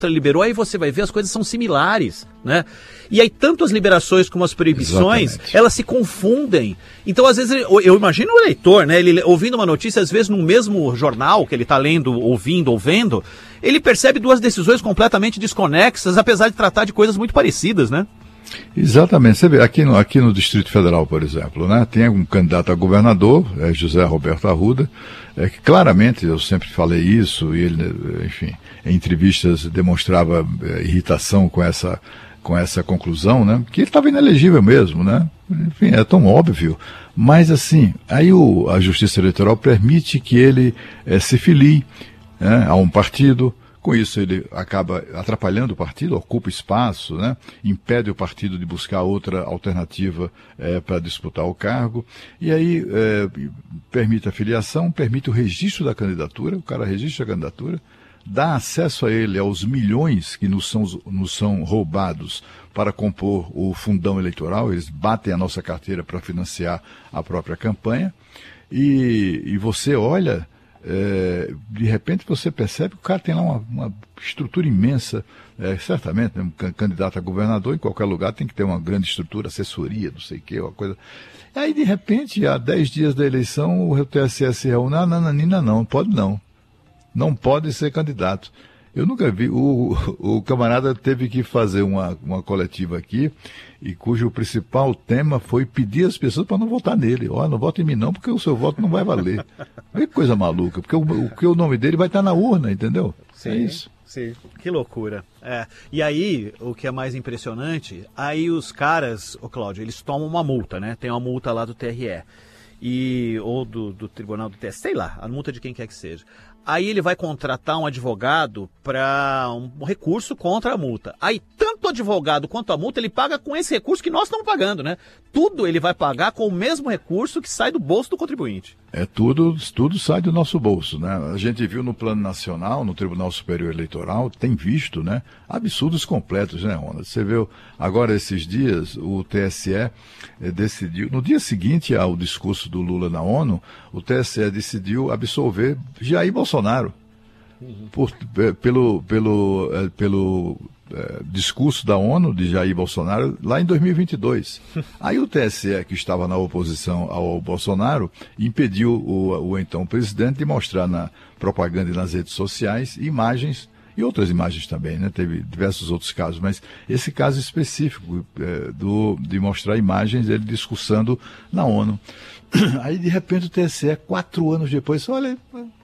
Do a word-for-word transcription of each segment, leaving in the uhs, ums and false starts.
liberou, aí você vai ver, as coisas são similares, né? E aí, tanto as liberações como as proibições, exatamente, elas se confundem. Então, às vezes, eu, eu imagino o leitor, né? Ele ouvindo uma notícia, às vezes, no mesmo jornal que ele está lendo, ouvindo, ou vendo, ele percebe duas decisões completamente desconexas, apesar de tratar de coisas muito parecidas, né? Exatamente. Você vê, aqui no, aqui no Distrito Federal, por exemplo, né, tem um candidato a governador, é José Roberto Arruda, é, que claramente, eu sempre falei isso, e ele, enfim, em entrevistas demonstrava é, irritação com essa, com essa conclusão, né, que ele estava inelegível mesmo, né, enfim, é tão óbvio. Mas, assim, aí o, a Justiça Eleitoral permite que ele é, se filie, né, a um partido. Com isso ele acaba atrapalhando o partido, ocupa espaço, né? Impede o partido de buscar outra alternativa é, para disputar o cargo. E aí é, permite a filiação, permite o registro da candidatura, o cara registra a candidatura, dá acesso a ele aos milhões que nos são, nos são roubados para compor o fundão eleitoral, eles batem a nossa carteira para financiar a própria campanha. E, e você olha... É, de repente você percebe que o cara tem lá uma, uma estrutura imensa, é, certamente, né, um candidato a governador em qualquer lugar tem que ter uma grande estrutura, assessoria, não sei o que, uma coisa. E aí, de repente, há dez dias da eleição, o T S E se reúne, ah, nananina, não, pode não, não pode ser candidato. Eu nunca vi, o, o camarada teve que fazer uma, uma coletiva aqui, e cujo principal tema foi pedir às pessoas para não votar nele. Ó, não vote em mim não, porque o seu voto não vai valer. Que coisa maluca, porque o, porque o nome dele vai estar na urna, entendeu? Sim, é isso. Sim, que loucura. É. E aí, o que é mais impressionante, aí os caras, ô Cláudio, eles tomam uma multa, né? Tem uma multa lá do T R E. E, ou do, do Tribunal do T S E, sei lá, a multa de quem quer que seja. Aí ele vai contratar um advogado para um recurso contra a multa. Aí tanto o advogado quanto a multa ele paga com esse recurso que nós estamos pagando, né? Tudo ele vai pagar com o mesmo recurso que sai do bolso do contribuinte. É tudo, tudo sai do nosso bolso, né? A gente viu no plano nacional, no Tribunal Superior Eleitoral, tem visto, né? Absurdos completos, né, Ronald? Você viu agora esses dias, o T S E eh, decidiu, no dia seguinte ao discurso do Lula na ONU, o T S E decidiu absolver Jair Bolsonaro. Uhum. Por, pelo, pelo, eh, pelo eh, discurso da ONU de Jair Bolsonaro lá em dois mil e vinte e dois. Aí o T S E, que estava na oposição ao Bolsonaro, impediu o, o então presidente de mostrar na propaganda e nas redes sociais imagens, e outras imagens também, né? Teve diversos outros casos, mas esse caso específico eh, do, de mostrar imagens, ele discursando na ONU. Aí, de repente, o T S E, quatro anos depois, olha...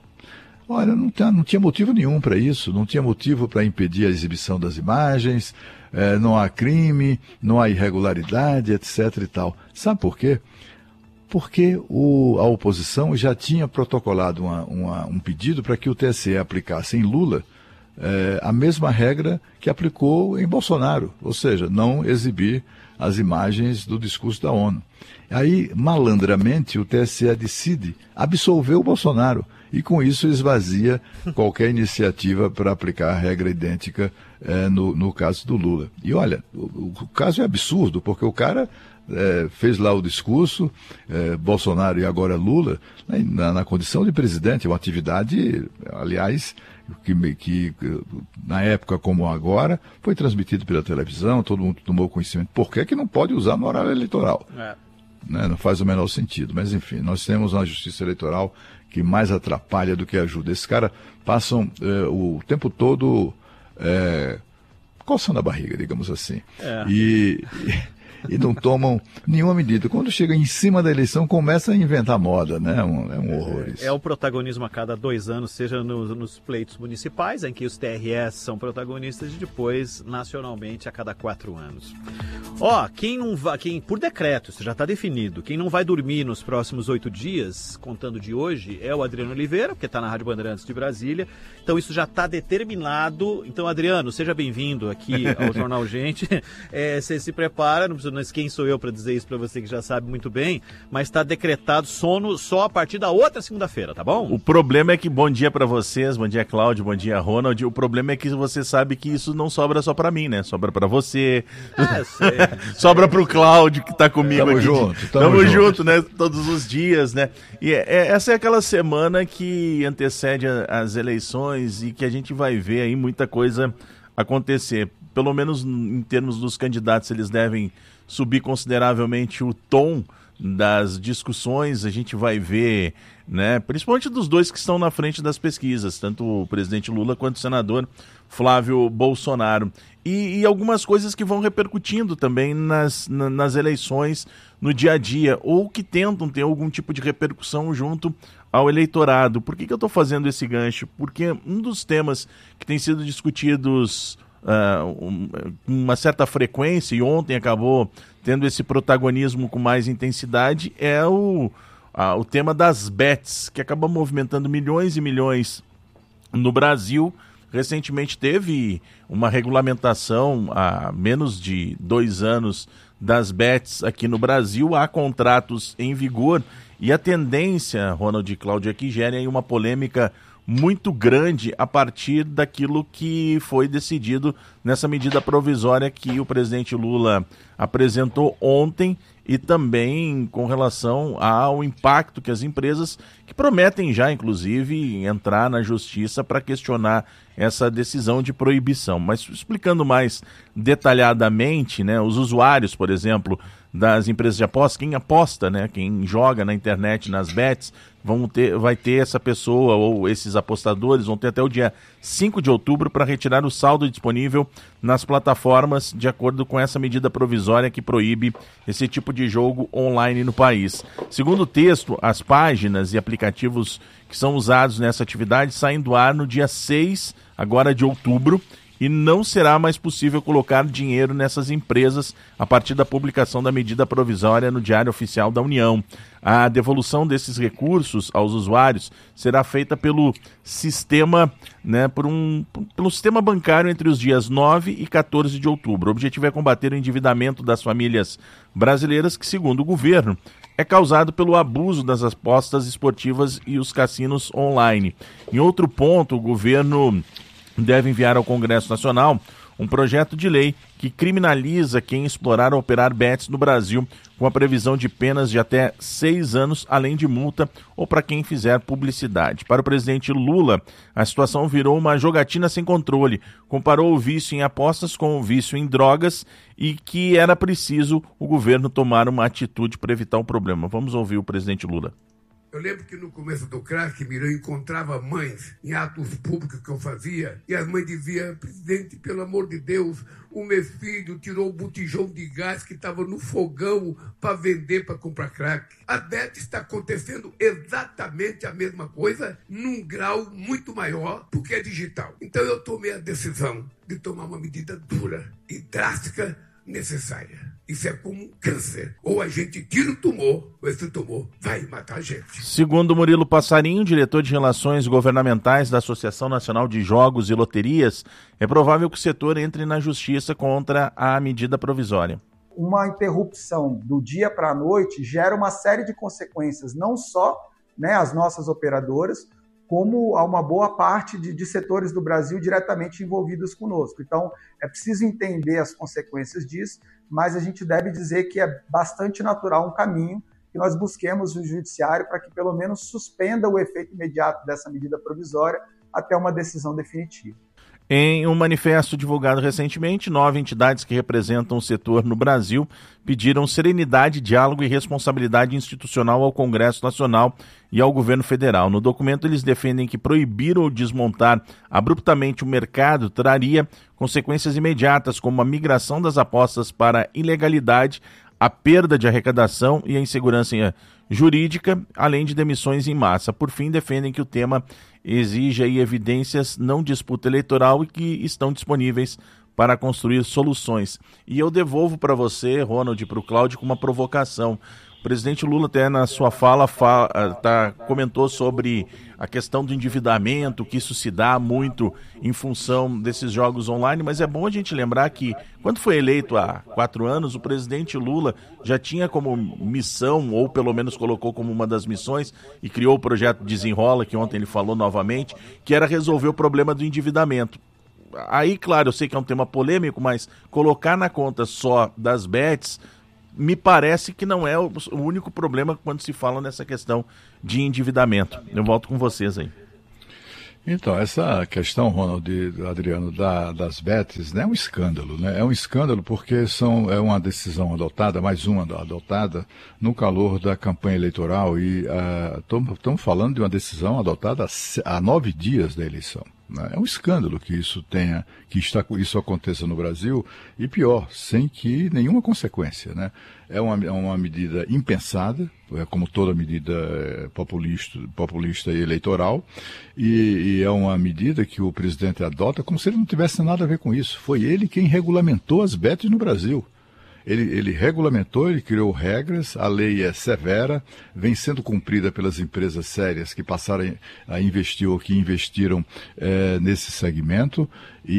Olha, não, tem, não tinha motivo nenhum para isso, não tinha motivo para impedir a exibição das imagens, eh, não há crime, não há irregularidade, etc e tal. Sabe por quê? Porque o, a oposição já tinha protocolado uma, uma, um pedido para que o T S E aplicasse em Lula eh, a mesma regra que aplicou em Bolsonaro, ou seja, não exibir as imagens do discurso da ONU. Aí, malandramente, o T S E decide absolver o Bolsonaro. E com isso esvazia qualquer iniciativa para aplicar a regra idêntica é, no, no caso do Lula. E olha, o, o caso é absurdo, porque o cara é, fez lá o discurso, é, Bolsonaro e agora Lula, né, na, na condição de presidente, uma atividade, aliás, que, que na época como agora, foi transmitido pela televisão, todo mundo tomou conhecimento. Por que que não pode usar no horário eleitoral? É. Né, não faz o menor sentido. Mas, enfim, nós temos uma justiça eleitoral que mais atrapalha do que ajuda. Esses caras passam é, o tempo todo é, coçando a barriga, digamos assim. É. E, e, e não tomam nenhuma medida. Quando chega em cima da eleição, começa a inventar moda, né? É um, é um horror isso. É, é o protagonismo a cada dois anos, seja no, nos pleitos municipais, em que os T R Es são protagonistas, e depois, nacionalmente, a cada quatro anos. Ó, quem não vai, quem, por decreto, isso já está definido, quem não vai dormir nos próximos oito dias, contando de hoje, é o Adriano Oliveira, que está na Rádio Bandeirantes de Brasília. Então isso já está determinado. Então, Adriano, seja bem-vindo aqui ao Jornal Gente. É, você se prepara, não precisa, quem sou eu para dizer isso para você que já sabe muito bem, mas está decretado sono só a partir da outra segunda-feira, tá bom? O problema é que, bom dia para vocês, bom dia Cláudio, bom dia Ronald, o problema é que você sabe que isso não sobra só para mim, né? Sobra para você, é, sei, sobra para o Cláudio que está comigo tamo aqui. Junto, tamo, tamo junto, junto, né? Todos os dias, né? E é, é, essa é aquela semana que antecede a, as eleições e que a gente vai ver aí muita coisa acontecer. Pelo menos em termos dos candidatos, eles devem subir consideravelmente o tom das discussões. A gente vai ver, né, principalmente dos dois que estão na frente das pesquisas, tanto o presidente Lula quanto o senador Flávio Bolsonaro. E, e algumas coisas que vão repercutindo também nas, na, nas eleições, no dia a dia, ou que tentam ter algum tipo de repercussão junto ao eleitorado. Por que que eu estou fazendo esse gancho? Porque um dos temas que tem sido discutidos uh, um, uma certa frequência, e ontem acabou tendo esse protagonismo com mais intensidade, é o, uh, o tema das bets, que acaba movimentando milhões e milhões no Brasil. Recentemente teve uma regulamentação há menos de dois anos das bets aqui no Brasil. Há contratos em vigor e a tendência, Ronald e Cláudio, é que gerem uma polêmica muito grande a partir daquilo que foi decidido nessa medida provisória que o presidente Lula apresentou ontem, e também com relação ao impacto que as empresas, que prometem já, inclusive, entrar na justiça para questionar essa decisão de proibição. Mas explicando mais detalhadamente, né, os usuários, por exemplo, das empresas de apostas, quem aposta, né, quem joga na internet, nas bets, vão ter, vai ter essa pessoa ou esses apostadores vão ter até o dia cinco de outubro para retirar o saldo disponível nas plataformas, de acordo com essa medida provisória que proíbe esse tipo de jogo online no país. Segundo o texto, as páginas e aplicativos que são usados nessa atividade saem do ar no dia seis, agora de outubro, e não será mais possível colocar dinheiro nessas empresas a partir da publicação da medida provisória no Diário Oficial da União. A devolução desses recursos aos usuários será feita pelo sistema, né, por um, pelo sistema bancário entre os dias nove e quatorze de outubro. O objetivo é combater o endividamento das famílias brasileiras, que, segundo o governo, é causado pelo abuso das apostas esportivas e os cassinos online. Em outro ponto, o governo deve enviar ao Congresso Nacional um projeto de lei que criminaliza quem explorar ou operar bets no Brasil, com a previsão de penas de até seis anos, além de multa, ou para quem fizer publicidade. Para o presidente Lula, a situação virou uma jogatina sem controle. Comparou o vício em apostas com o vício em drogas e que era preciso o governo tomar uma atitude para evitar o problema. Vamos ouvir o presidente Lula. Eu lembro que no começo do crack, eu encontrava mães em atos públicos que eu fazia, e as mães diziam: presidente, pelo amor de Deus, o meu filho tirou o botijão de gás que estava no fogão para vender, para comprar crack. A bet está acontecendo exatamente a mesma coisa, num grau muito maior, porque é digital. Então eu tomei a decisão de tomar uma medida dura e drástica necessária. Isso é como um câncer. Ou a gente tira o tumor, ou esse tumor vai matar a gente. Segundo Murilo Passarinho, diretor de Relações Governamentais da Associação Nacional de Jogos e Loterias, é provável que o setor entre na justiça contra a medida provisória. Uma interrupção do dia para a noite gera uma série de consequências, não só, né, as nossas operadoras, como a uma boa parte de, de setores do Brasil diretamente envolvidos conosco. Então, é preciso entender as consequências disso, mas a gente deve dizer que é bastante natural um caminho que nós busquemos o judiciário para que pelo menos suspenda o efeito imediato dessa medida provisória até uma decisão definitiva. Em um manifesto divulgado recentemente, nove entidades que representam o setor no Brasil pediram serenidade, diálogo e responsabilidade institucional ao Congresso Nacional e ao governo federal. No documento, eles defendem que proibir ou desmontar abruptamente o mercado traria consequências imediatas, como a migração das apostas para a ilegalidade, a perda de arrecadação e a insegurança jurídica, além de demissões em massa. Por fim, defendem que o tema exige aí evidências, não disputa eleitoral, e que estão disponíveis para construir soluções. E eu devolvo para você, Ronald, e para o Cláudio, com uma provocação. O presidente Lula até na sua fala, fala tá, comentou sobre a questão do endividamento, que isso se dá muito em função desses jogos online, mas é bom a gente lembrar que, quando foi eleito há quatro anos, o presidente Lula já tinha como missão, ou pelo menos colocou como uma das missões, e criou o projeto Desenrola, que ontem ele falou novamente, que era resolver o problema do endividamento. Aí, claro, eu sei que é um tema polêmico, mas colocar na conta só das bets me parece que não é o único problema quando se fala nessa questão de endividamento. Eu volto com vocês aí. Então, essa questão, Ronald, Adriano, da, das bets, né, é um escândalo, né? É um escândalo porque são, é uma decisão adotada, mais uma adotada, no calor da campanha eleitoral e estamos uh, falando de uma decisão adotada há, há nove dias da eleição. Né? É um escândalo que isso tenha, que está, isso aconteça no Brasil e pior, sem que nenhuma consequência, né? É uma, é uma medida impensada, é como toda medida populista, populista e eleitoral, e, e é uma medida que o presidente adota como se ele não tivesse nada a ver com isso. Foi ele quem regulamentou as bets no Brasil. Ele, ele regulamentou, ele criou regras, a lei é severa, vem sendo cumprida pelas empresas sérias que passaram a investir ou que investiram é, nesse segmento,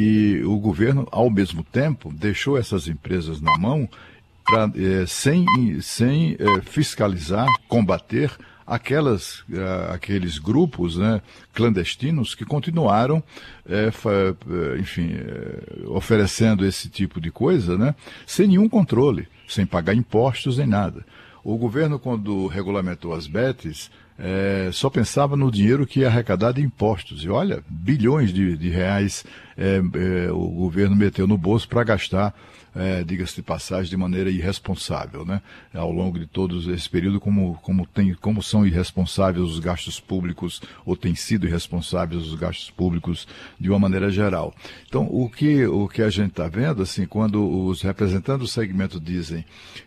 e o governo, ao mesmo tempo, deixou essas empresas na mão pra, é, sem, sem é, fiscalizar, combater aquelas, uh, aqueles grupos, né, clandestinos que continuaram, é, fa, enfim, é, oferecendo esse tipo de coisa, né, sem nenhum controle, sem pagar impostos nem nada. O governo, quando regulamentou as bets, é, só pensava no dinheiro que ia arrecadar de impostos. E olha, bilhões de, de reais é, é, o governo meteu no bolso para gastar, É, diga-se de passagem, de maneira irresponsável, né? Ao longo de todo esse período, como, como, tem, como são irresponsáveis os gastos públicos, ou têm sido irresponsáveis os gastos públicos de uma maneira geral. Então, o que, o que a gente está vendo, assim, quando os representantes do segmento dizem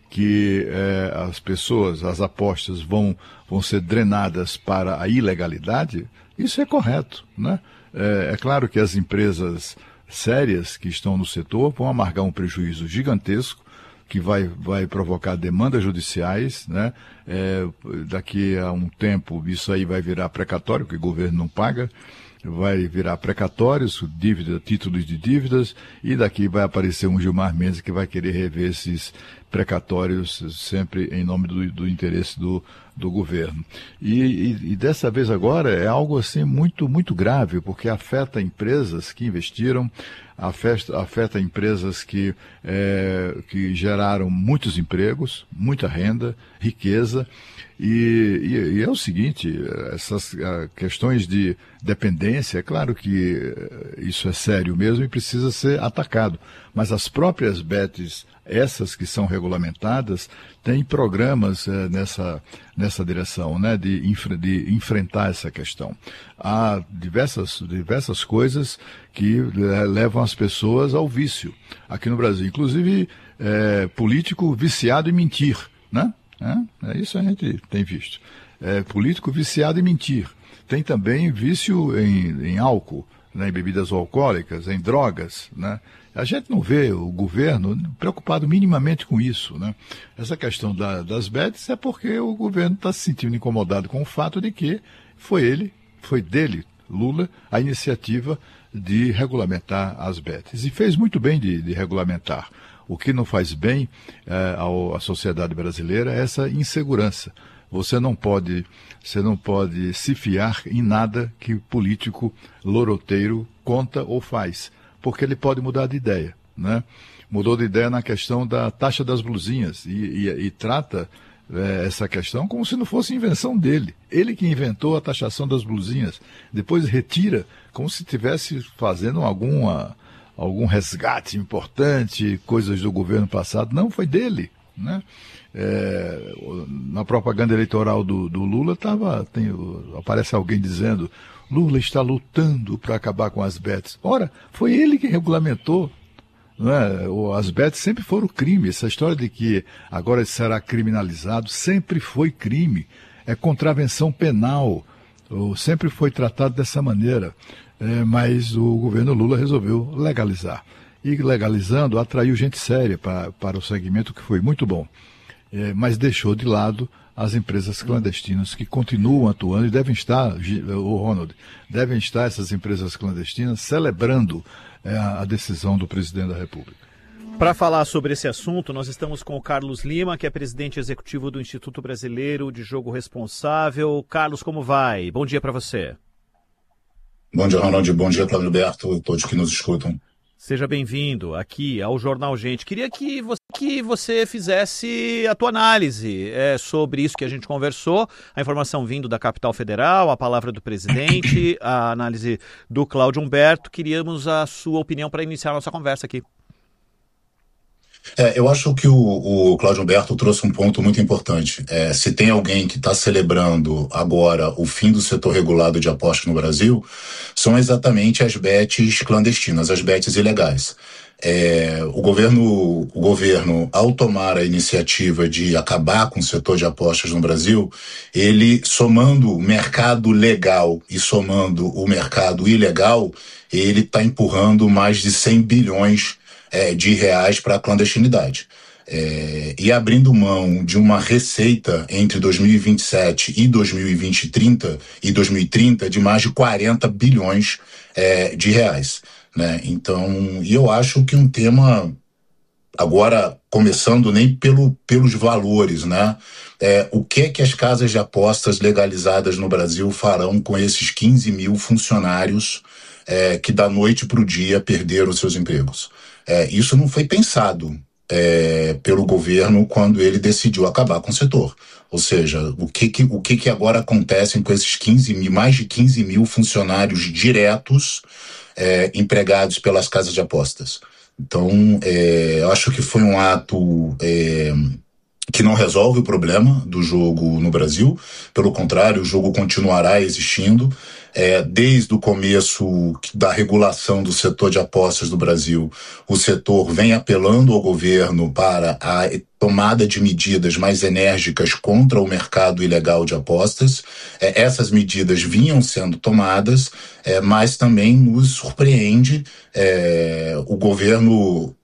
que é, as pessoas, as apostas vão, vão ser drenadas para a ilegalidade, isso é correto, né? É, é claro que as empresas sérias que estão no setor vão amargar um prejuízo gigantesco que vai, vai provocar demandas judiciais, né? É, daqui a um tempo isso aí vai virar precatório, que o governo não paga, vai virar precatórios, dívida, títulos de dívidas, e daqui vai aparecer um Gilmar Mendes que vai querer rever esses precatórios sempre em nome do, do interesse do, do governo. E, e, e dessa vez agora é algo assim muito, muito grave, porque afeta empresas que investiram, afeta, afeta empresas que, é, que geraram muitos empregos, muita renda, riqueza. E, e, e é o seguinte, essas uh, questões de dependência, é claro que uh, isso é sério mesmo e precisa ser atacado, mas as próprias bets, essas que são regulamentadas, têm programas uh, nessa, nessa direção, né, de, infra, de enfrentar essa questão. Há diversas, diversas coisas que uh, levam as pessoas ao vício aqui no Brasil, inclusive uh, político viciado em mentir, né? É, é isso a gente tem visto. É, político viciado em mentir. Tem também vício em, em álcool, né, em bebidas alcoólicas, em drogas, né? A gente não vê o governo preocupado minimamente com isso, né? Essa questão da, das bets é porque o governo está se sentindo incomodado com o fato de que foi ele, foi dele, Lula, a iniciativa de regulamentar as bets. E fez muito bem de, de regulamentar. O que não faz bem é, à sociedade brasileira é essa insegurança. Você não pode, você não pode se fiar em nada que político loroteiro conta ou faz, porque ele pode mudar de ideia, né? Mudou de ideia na questão da taxa das blusinhas e, e, e trata é, essa questão como se não fosse invenção dele. Ele que inventou a taxação das blusinhas, depois retira como se estivesse fazendo alguma... algum resgate importante, coisas do governo passado. Não, foi dele, né? É, na propaganda eleitoral do, do Lula tava, tem, aparece alguém dizendo Lula está lutando para acabar com as bets. Ora, foi ele que regulamentou, né? As bets sempre foram crime. Essa história de que agora será criminalizado sempre foi crime. É contravenção penal. Sempre foi tratado dessa maneira. É, mas o governo Lula resolveu legalizar. E legalizando, atraiu gente séria para, para o segmento, que foi muito bom. É, mas deixou de lado as empresas clandestinas que continuam atuando e devem estar, o Ronald, devem estar essas empresas clandestinas celebrando é, a decisão do presidente da República. Para falar sobre esse assunto, nós estamos com o Carlos Lima, que é presidente executivo do Instituto Brasileiro de Jogo Responsável. Carlos, como vai? Bom dia para você. Bom dia, Ronald. Bom dia, Flávio Alberto e todos que nos escutam. Seja bem-vindo aqui ao Jornal Gente. Queria que você, que você fizesse a tua análise é, sobre isso que a gente conversou, a informação vindo da Capital Federal, a palavra do presidente, a análise do Cláudio Humberto. Queríamos a sua opinião para iniciar a nossa conversa aqui. É, eu acho que o, o Cláudio Humberto trouxe um ponto muito importante. É, se tem alguém que está celebrando agora o fim do setor regulado de apostas no Brasil, são exatamente as bets clandestinas, as bets ilegais. É, o governo, o governo, ao tomar a iniciativa de acabar com o setor de apostas no Brasil, ele, somando o mercado legal e somando o mercado ilegal, ele está empurrando mais de cem bilhões É, de reais para a clandestinidade. É, e abrindo mão de uma receita entre dois mil e vinte e sete e dois mil e vinte e trinta e dois mil e trinta de mais de quarenta bilhões é, de reais. Né? Então, e eu acho que um tema, agora começando nem pelo, pelos valores, né? É, o que é que as casas de apostas legalizadas no Brasil farão com esses quinze mil funcionários é, que da noite para o dia perderam seus empregos? É, isso não foi pensado é, pelo governo quando ele decidiu acabar com o setor. Ou seja, o que que, o que, que agora acontece com esses quinze mil, mais de quinze mil funcionários diretos é, empregados pelas casas de apostas? Então, é, eu acho que foi um ato é, que não resolve o problema do jogo no Brasil. Pelo contrário, o jogo continuará existindo. É, desde o começo da regulação do setor de apostas do Brasil, o setor vem apelando ao governo para a tomada de medidas mais enérgicas contra o mercado ilegal de apostas. É, essas medidas vinham sendo tomadas, é, mas também nos surpreende é, o governo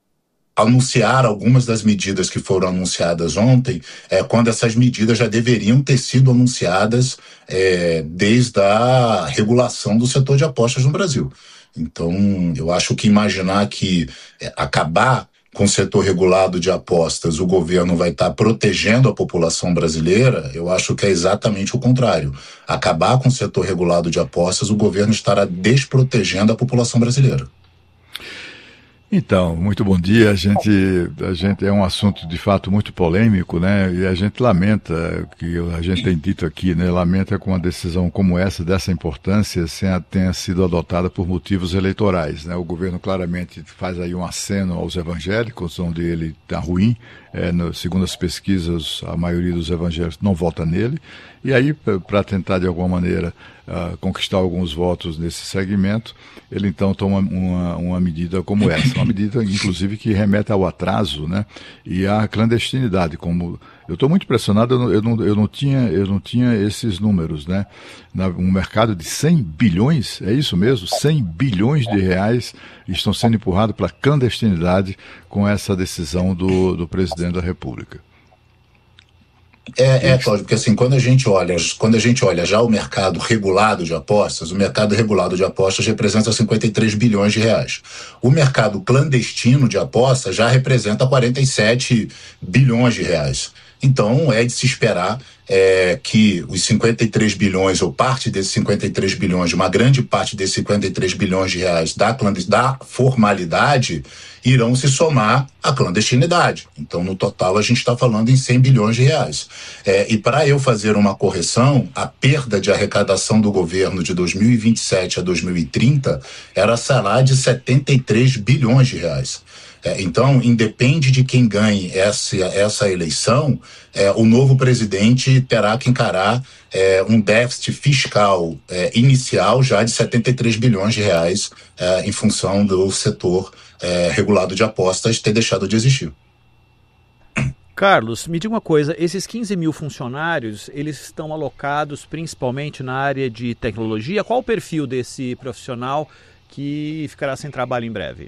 anunciar algumas das medidas que foram anunciadas ontem, é, quando essas medidas já deveriam ter sido anunciadas é, desde a regulação do setor de apostas no Brasil. Então, eu acho que imaginar que é, acabar com o setor regulado de apostas, o governo vai estar protegendo a população brasileira, eu acho que é exatamente o contrário. Acabar com o setor regulado de apostas, o governo estará desprotegendo a população brasileira. Então, muito bom dia. A gente, a gente é um assunto de fato muito polêmico, né? E a gente lamenta, que a gente tem dito aqui, né? Lamenta com uma decisão como essa, dessa importância, tenha sido adotada por motivos eleitorais, né? O governo claramente faz aí um aceno aos evangélicos, onde ele está ruim. É, no, segundo as pesquisas, a maioria dos evangélicos não vota nele. E aí, para tentar de alguma maneira uh, conquistar alguns votos nesse segmento, ele então toma uma, uma medida como essa, uma medida inclusive que remete ao atraso, né, e à clandestinidade. Como eu estou muito impressionado, eu não, eu, não, eu, não tinha, eu não tinha esses números, né? Na, um mercado de cem bilhões, é isso mesmo, cem bilhões de reais estão sendo empurrados para a clandestinidade com essa decisão do, do presidente da República. É, é, Cláudio, porque assim, quando a gente olha, quando a gente olha já o mercado regulado de apostas, o mercado regulado de apostas representa cinquenta e três bilhões de reais. O mercado clandestino de apostas já representa quarenta e sete bilhões de reais. Então, é de se esperar é, que os cinquenta e três bilhões, ou parte desses cinquenta e três bilhões, uma grande parte desses cinquenta e três bilhões de reais da, da formalidade, irão se somar à clandestinidade. Então, no total, a gente está falando em cem bilhões de reais. É, e para eu fazer uma correção, a perda de arrecadação do governo de dois mil e vinte e sete a dois mil e trinta era será de setenta e três bilhões de reais. É, então, independe de quem ganhe essa, essa eleição, é, o novo presidente terá que encarar é, um déficit fiscal é, inicial já de setenta e três bilhões de reais é, em função do setor é, regulado de apostas ter deixado de existir. Carlos, me diga uma coisa, esses quinze mil funcionários, eles estão alocados principalmente na área de tecnologia? Qual o perfil desse profissional que ficará sem trabalho em breve?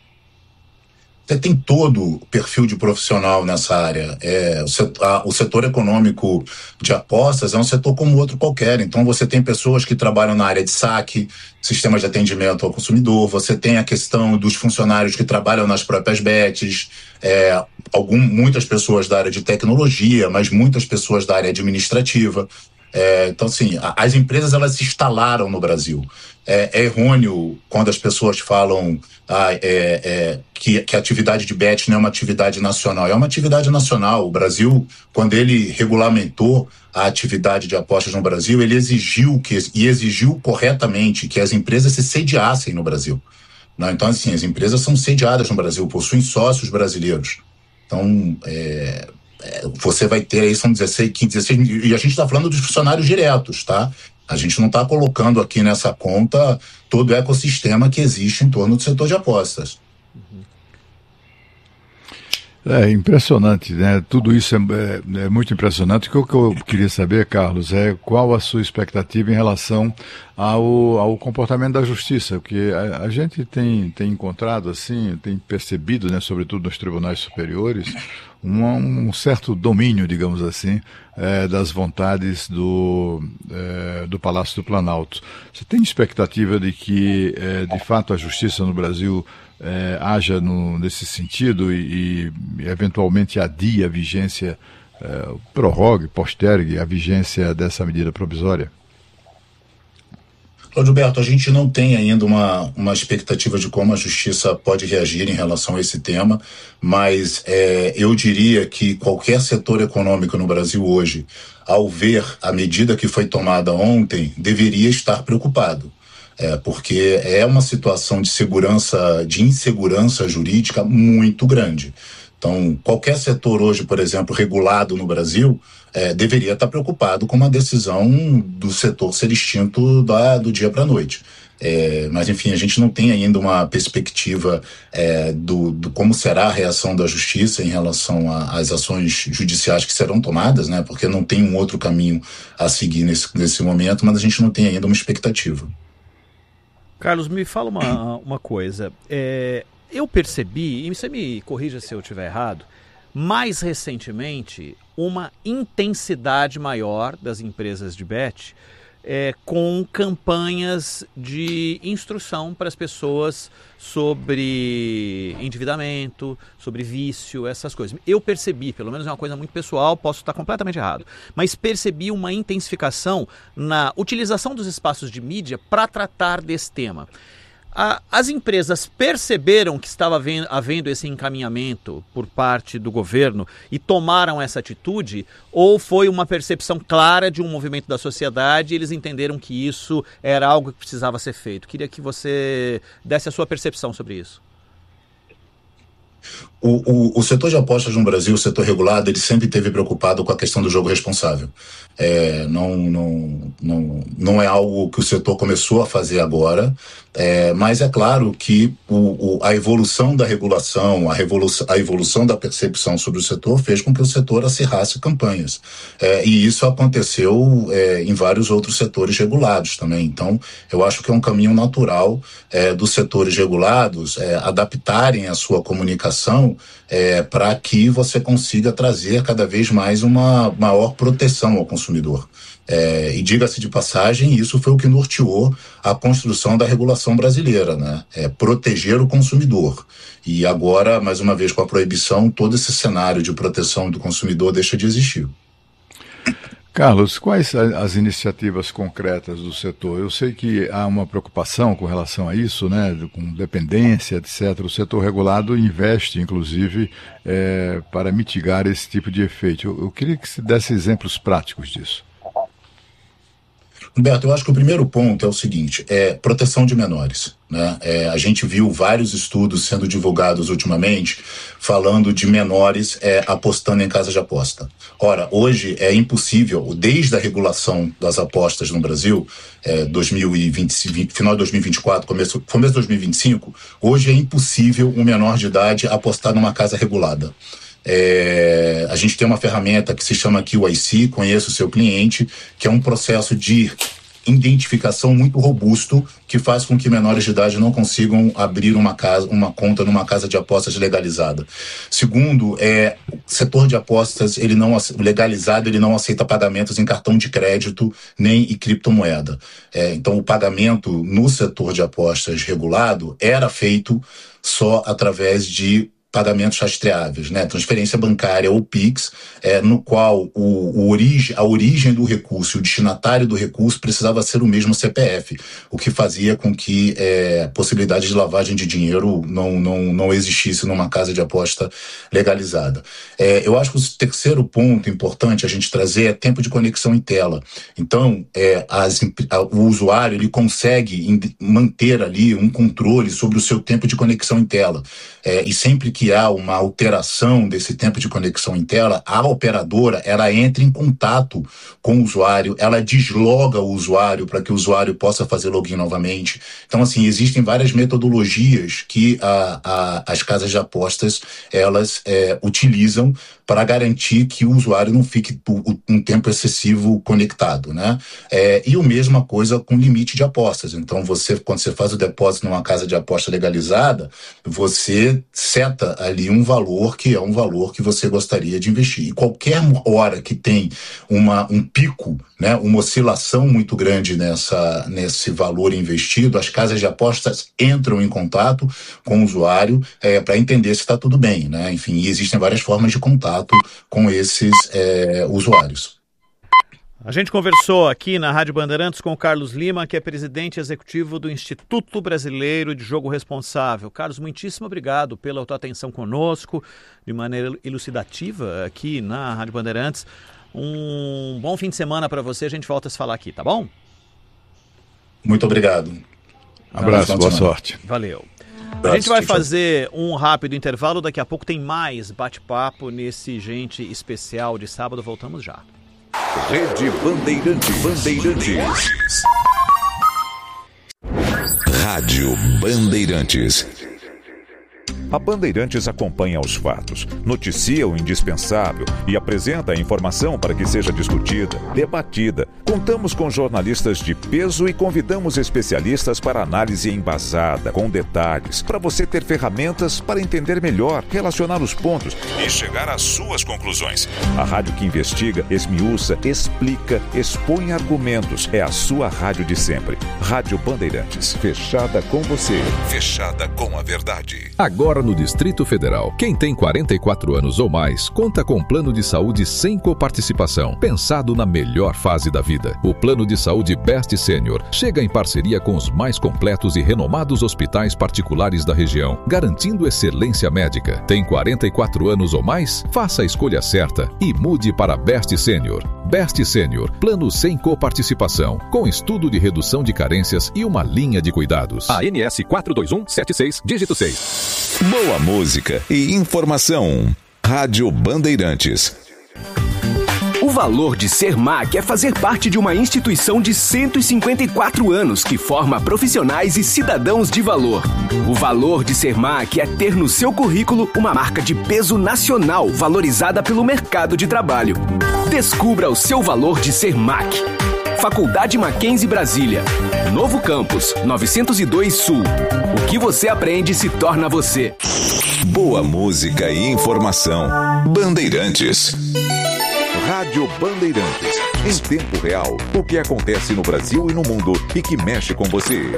Você tem todo o perfil de profissional nessa área. É, o, setor, a, o setor econômico de apostas é um setor como outro qualquer. Então você tem pessoas que trabalham na área de saque, sistemas de atendimento ao consumidor, você tem a questão dos funcionários que trabalham nas próprias bets, é, algum, muitas pessoas da área de tecnologia, mas muitas pessoas da área administrativa. É, então, assim, a, as empresas elas se instalaram no Brasil. É, é errôneo quando as pessoas falam ah, é, é, que, que a atividade de bet não é uma atividade nacional. É uma atividade nacional. O Brasil, quando ele regulamentou a atividade de apostas no Brasil, ele exigiu que, e exigiu corretamente que as empresas se sediassem no Brasil. Não, então, assim, as empresas são sediadas no Brasil, possuem sócios brasileiros. Então, é, é, você vai ter aí, são dezesseis, quinze, dezesseis, e a gente está falando dos funcionários diretos, tá? A gente não está colocando aqui nessa conta todo o ecossistema que existe em torno do setor de apostas. É impressionante, né? Tudo isso é, é, é muito impressionante. O que eu queria saber, Carlos, é qual a sua expectativa em relação ao, ao comportamento da justiça, porque a, a gente tem, tem encontrado, assim, tem percebido, né, sobretudo nos tribunais superiores, um, um certo domínio, digamos assim, é, das vontades do, é, do Palácio do Planalto. Você tem expectativa de que, é, de fato, a justiça no Brasil É, haja no, nesse sentido e, e eventualmente adie a vigência, é, prorrogue, postergue a vigência dessa medida provisória? Ô, Gilberto, a gente não tem ainda uma, uma expectativa de como a justiça pode reagir em relação a esse tema, mas é, eu diria que qualquer setor econômico no Brasil hoje, ao ver a medida que foi tomada ontem, deveria estar preocupado. É, porque é uma situação de segurança, de insegurança jurídica muito grande. Então, qualquer setor hoje, por exemplo, regulado no Brasil, é, deveria estar preocupado com uma decisão do setor ser extinto da, do dia para a noite. É, mas, enfim, a gente não tem ainda uma perspectiva é, do, do como será a reação da justiça em relação às ações judiciais que serão tomadas, né? Porque não tem um outro caminho a seguir nesse, nesse momento, mas a gente não tem ainda uma expectativa. Carlos, me fala uma, uma coisa. É, eu percebi, e você me corrija se eu estiver errado, mais recentemente, uma intensidade maior das empresas de bet é, com campanhas de instrução para as pessoas sobre endividamento, sobre vício, essas coisas. Eu percebi, pelo menos é uma coisa muito pessoal, posso estar completamente errado, mas percebi uma intensificação na utilização dos espaços de mídia para tratar desse tema. As empresas perceberam que estava havendo esse encaminhamento por parte do governo e tomaram essa atitude, ou foi uma percepção clara de um movimento da sociedade e eles entenderam que isso era algo que precisava ser feito? Queria que você desse a sua percepção sobre isso. O, o, o setor de apostas no Brasil, o setor regulado, ele sempre esteve preocupado com a questão do jogo responsável. É, não, não, não, não é algo que o setor começou a fazer agora, é, mas é claro que o, o, a evolução da regulação, a, revolução, a evolução da percepção sobre o setor fez com que o setor acirrasse campanhas. É, e isso aconteceu é, em vários outros setores regulados também. Então, eu acho que é um caminho natural é, dos setores regulados é, adaptarem a sua comunicação É, para que você consiga trazer cada vez mais uma maior proteção ao consumidor. É, e diga-se de passagem, isso foi o que norteou a construção da regulação brasileira, né? É, proteger o consumidor. E agora, mais uma vez, com a proibição, todo esse cenário de proteção do consumidor deixa de existir. Carlos, quais as iniciativas concretas do setor? Eu sei que há uma preocupação com relação a isso, né, com dependência, etcétera. O setor regulado investe, inclusive, é, para mitigar esse tipo de efeito. Eu, eu queria que você desse exemplos práticos disso. Humberto, eu acho que o primeiro ponto é o seguinte, é proteção de menores, né? É, a gente viu vários estudos sendo divulgados ultimamente falando de menores é, apostando em casa de aposta. Ora, hoje é impossível, desde a regulação das apostas no Brasil, é, dois mil e vinte, final de dois mil e vinte e quatro, começo, começo de dois mil e vinte e cinco, hoje é impossível um menor de idade apostar numa casa regulada. É, a gente tem uma ferramenta que se chama Q I C, Conheça o Seu Cliente, que é um processo de identificação muito robusto que faz com que menores de idade não consigam abrir uma, casa, uma conta numa casa de apostas legalizada. Segundo, é, o setor de apostas ele não, legalizado ele não aceita pagamentos em cartão de crédito nem em criptomoeda. É, então o pagamento no setor de apostas regulado era feito só através de pagamentos rastreáveis, né? Transferência bancária ou Pix, é, no qual o, o origi, a origem do recurso e o destinatário do recurso precisava ser o mesmo C P F, o que fazia com que é, a possibilidade de lavagem de dinheiro não, não, não existisse numa casa de aposta legalizada. É, eu acho que o terceiro ponto importante a gente trazer é tempo de conexão em tela. Então, é, as, a, o usuário ele consegue manter ali um controle sobre o seu tempo de conexão em tela. É, e sempre que há uma alteração desse tempo de conexão em tela, a operadora ela entra em contato com o usuário, ela desloga o usuário para que o usuário possa fazer login novamente. Então, assim, existem várias metodologias que a, a, as casas de apostas elas é, utilizam para garantir que o usuário não fique por um tempo excessivo conectado, né? É, e a mesma coisa com limite de apostas. Então, você, quando você faz o depósito numa casa de aposta legalizada, você seta ali um valor que é um valor que você gostaria de investir. E qualquer hora que tem uma, um pico, né, uma oscilação muito grande nessa, nesse valor investido, as casas de apostas entram em contato com o usuário é, para entender se está tudo bem, né? Enfim, e existem várias formas de contato com esses é, usuários. A gente conversou aqui na Rádio Bandeirantes com o Carlos Lima, que é presidente executivo do Instituto Brasileiro de Jogo Responsável. Carlos, muitíssimo obrigado pela tua atenção conosco, de maneira elucidativa aqui na Rádio Bandeirantes. Um bom fim de semana para você, a gente volta a se falar aqui, tá bom? Muito obrigado. Abraço, boa sorte. Valeu. A gente vai fazer um rápido intervalo, daqui a pouco tem mais bate-papo nesse Gente Especial de sábado, voltamos já. Rede Bandeirantes. Bandeirantes. Rádio Bandeirantes. A Bandeirantes acompanha os fatos, noticia o indispensável e apresenta a informação para que seja discutida, debatida. Contamos com jornalistas de peso e convidamos especialistas para análise embasada, com detalhes, para você ter ferramentas para entender melhor, relacionar os pontos e chegar às suas conclusões. A rádio que investiga, esmiuça, explica, expõe argumentos. É a sua rádio de sempre. Rádio Bandeirantes. Fechada com você. Fechada com a verdade. Agora no Distrito Federal, quem tem quarenta e quatro anos ou mais conta com plano de saúde sem coparticipação, pensado na melhor fase da vida. O plano de saúde Best Senior chega em parceria com os mais completos e renomados hospitais particulares da região, garantindo excelência médica. Tem quarenta e quatro anos ou mais? Faça a escolha certa e mude para Best Senior. Best Senior, plano sem coparticipação, com estudo de redução de carências e uma linha de cuidados. A N S quatro dois um sete seis, dígito seis. Boa música e informação. Rádio Bandeirantes. O valor de ser M A C é fazer parte de uma instituição de cento e cinquenta e quatro anos que forma profissionais e cidadãos de valor. O valor de ser M A C é ter no seu currículo uma marca de peso nacional valorizada pelo mercado de trabalho. Descubra o seu valor de ser M A C. Faculdade Mackenzie Brasília. Novo Campus, novecentos e dois Sul. O que você aprende se torna você. Boa música e informação. Bandeirantes. Rádio Bandeirantes. Em tempo real, o que acontece no Brasil e no mundo e que mexe com você.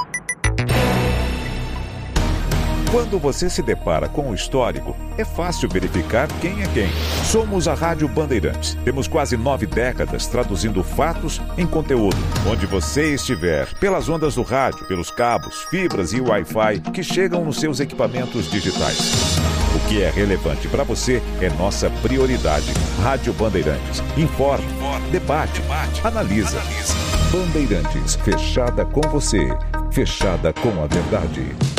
Quando você se depara com o histórico, é fácil verificar quem é quem. Somos a Rádio Bandeirantes. Temos quase nove décadas traduzindo fatos em conteúdo. Onde você estiver, pelas ondas do rádio, pelos cabos, fibras e Wi-Fi que chegam nos seus equipamentos digitais. O que é relevante para você é nossa prioridade. Rádio Bandeirantes. Informa, debate, analisa. Bandeirantes, fechada com você. Fechada com a verdade.